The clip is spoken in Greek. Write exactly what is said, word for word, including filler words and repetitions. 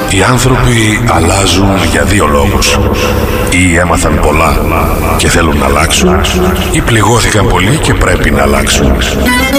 Οι άνθρωποι αλλάζουν για δύο λόγους. Ή έμαθαν πολλά και θέλουν να αλλάξουν, ή πληγώθηκαν πολύ και πρέπει να αλλάξουν.